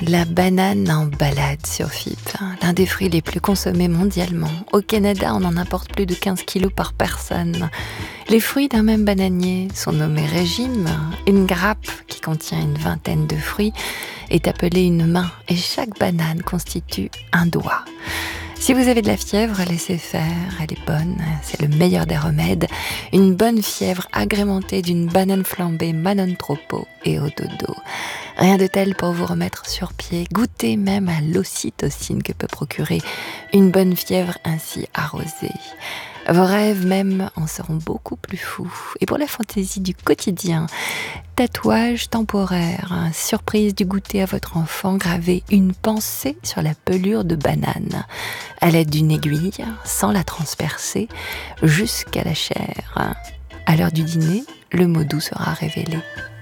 La banane en balade sur FIP, l'un des fruits les plus consommés mondialement. Au Canada, on en importe plus de 15 kilos par personne. Les fruits d'un même bananier sont nommés régimes. Une grappe qui contient une vingtaine de fruits est appelée une main et chaque banane constitue un doigt. Si vous avez de la fièvre, laissez faire, elle est bonne, c'est le meilleur des remèdes. Une bonne fièvre agrémentée d'une banane flambée Manon Troppo et au dodo. Rien de tel pour vous remettre sur pied. Goûtez même à l'ocytocine que peut procurer une bonne fièvre ainsi arrosée. Vos rêves même en seront beaucoup plus fous. Et pour la fantaisie du quotidien, tatouage temporaire, surprise du goûter à votre enfant, gravez une pensée sur la pelure de banane, à l'aide d'une aiguille, sans la transpercer, jusqu'à la chair. À l'heure du dîner, le mot doux sera révélé.